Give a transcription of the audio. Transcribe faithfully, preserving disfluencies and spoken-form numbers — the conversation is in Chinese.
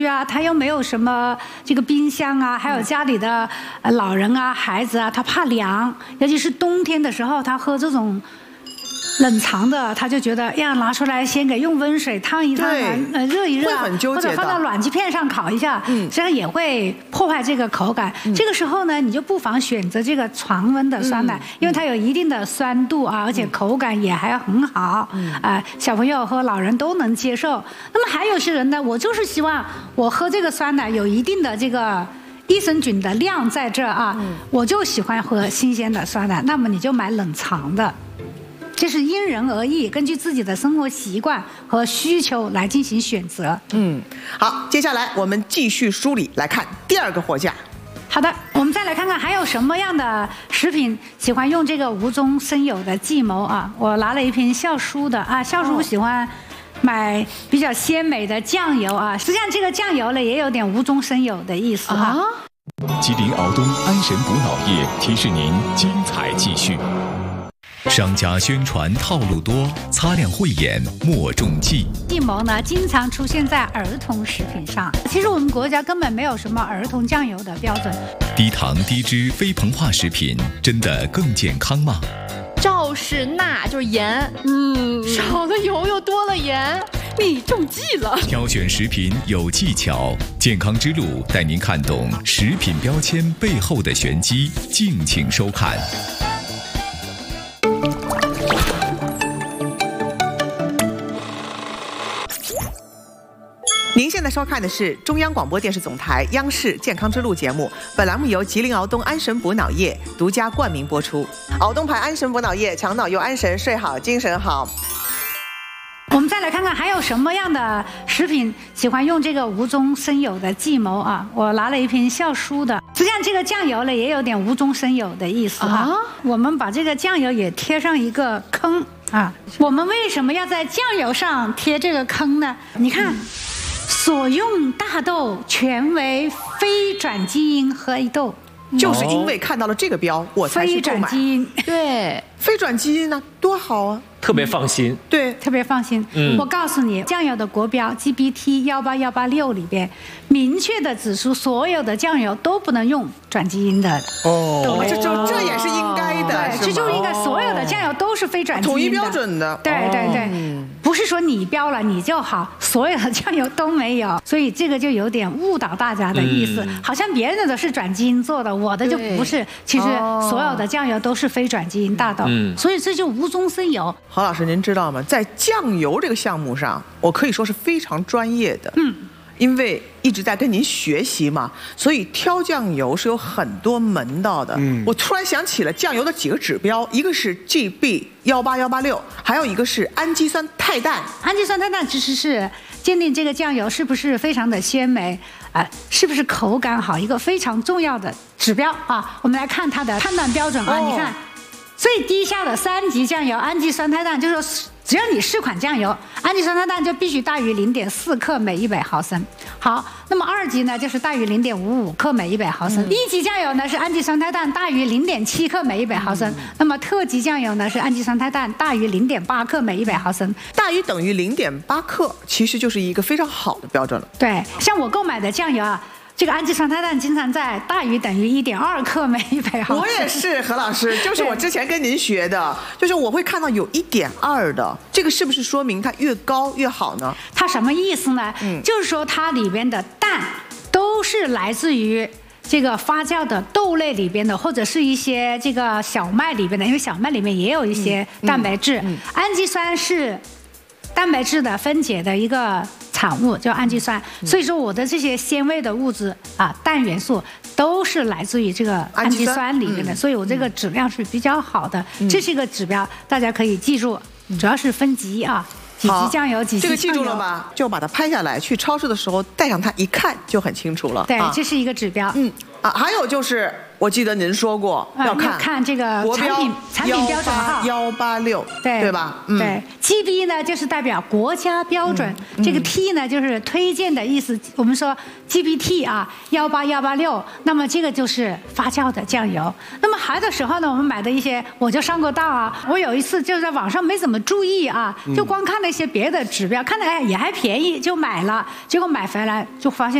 啊，他又没有什么这个冰箱啊，还有家里的老人啊、孩子啊，他怕凉，尤其是冬天的时候，他喝这种冷藏的，他就觉得要拿出来先给用温水烫一烫，呃热一热，或者放到暖气片上烤一下，嗯，这样也会破坏这个口感。嗯、这个时候呢，你就不妨选择这个常温的酸奶，嗯、因为它有一定的酸度啊，而且口感也还很好，啊、嗯呃，小朋友和老人都能接受。那么还有些人呢，我就是希望我喝这个酸奶有一定的这个益生菌的量在这啊，嗯、我就喜欢喝新鲜的酸奶，那么你就买冷藏的。这是因人而异，根据自己的生活习惯和需求来进行选择。 嗯，好，接下来我们继续梳理来看第二个货架。 好的，我们再来看看还有什么样的食品喜欢用这个无中生有的计谋啊！我拿了一瓶酵素的啊，酵素喜欢买比较鲜美的酱油啊，实际上这个酱油呢也有点无中生有的意思啊。 吉林敖东安神补脑液提示您精彩继续。商家宣传套路多，擦亮慧眼莫中计。 计谋呢，经常出现在儿童食品上。其实我们国家根本没有什么儿童酱油的标准。 低糖低脂非膨化食品真的更健康吗？ 肇事钠就是盐，嗯，少了油又多了盐，你中计了。 挑选食品有技巧，健康之路带您看懂食品标签背后的玄机，敬请收看。 您现在收看的是中央广播电视总台央视健康之路节目，本栏目由吉林敖东安神补脑液独家冠名播出。敖东牌安神补脑液，强脑又安神，睡好精神好。 我们再来看看还有什么样的食品喜欢用这个无中生有的计谋啊！我拿了一瓶酵素的，实际上这个酱油呢也有点无中生有的意思啊。啊我们把这个酱油也贴上一个坑啊。我们为什么要在酱油上贴这个坑呢？你看。嗯所用大豆全为非转基因黑豆， 就是因为看到了这个标，我才去购买。 非转基因， 对， 非转基因呢，多好啊！ 特别放心， 对， 特别放心。嗯，我告诉你，酱油的国标 G B T 一八一八六里边明确的指出，所有的酱油都不能用转基因的。 哦，这就这也是应该的， 对，这就应该所有的酱油都是非转基因的， 统一标准的。 对对对， 嗯、 不是说你标了你就好，所有的酱油都没有，所以这个就有点误导大家的意思，嗯、好像别人的是转基因做的，我的就不是。其实所有的酱油都是非转基因大豆，嗯、所以这就无中生有。 郝老师，您知道吗？在酱油这个项目上，我可以说是非常专业的。嗯，因为一直在跟您学习嘛，所以挑酱油是有很多门道的。嗯，我突然想起了酱油的几个指标，一个是 G B 一八一八六，还有一个是氨基酸肽氮。 氨基酸肽氮其实是鉴定这个酱油是不是非常的鲜美，啊、呃，是不是口感好，一个非常重要的指标啊。我们来看它的判断标准啊，哦、你看。最低下的三级酱油氨基酸肽氮，就是说只要你是款酱油，氨基酸肽氮就必须大于零点四克每一百毫升。好，那么二级呢就是大于零点五五克每一百毫升。嗯、一级酱油呢是氨基酸肽氮大于零点七克每一百毫升。嗯、那么特级酱油呢是氨基酸肽氮大于零点八克每一百毫升。 大于等于零点八克，其实就是一个非常好的标准了。 对，像我购买的酱油啊。这个氨基酸肽氮经常在大于等于一点二克每一百毫升。 我也是，何老师，就是我之前跟您学的，就是我会看到有一点二的，这个是不是说明它越高越好呢？ 它什么意思呢？嗯，就是说它里边的氮都是来自于这个发酵的豆类里边的，或者是一些这个小麦里边的，因为小麦里面也有一些蛋白质。嗯嗯嗯、氨基酸是蛋白质的分解的一个产物，叫氨基酸。嗯、所以说我的这些鲜味的物质啊，氮元素都是来自于这个氨基酸里面的，嗯、所以我这个质量是比较好的。嗯、这是一个指标，大家可以记住，主要是分级啊。几级酱油，几级酱油， 这个记住了吧？就把它拍下来，去超市的时候带上它一看就很清楚了。 对，啊、这是一个指标。 嗯， 啊，还有就是，我记得您说过、 呃、 要看要看这个国标产品产品标准号幺八六， 对对吧？嗯、 对 ，G B 呢就是代表国家标准，嗯、这个 T 呢就是推荐的意思。我们说 G B T 啊，幺八幺八六，那么这个就是发酵的酱油。那么还的时候呢，我们买的一些，我就上过当啊。我有一次就在网上没怎么注意啊，就光看那些别的指标，看着哎也还便宜，就买了，结果买回来就发现。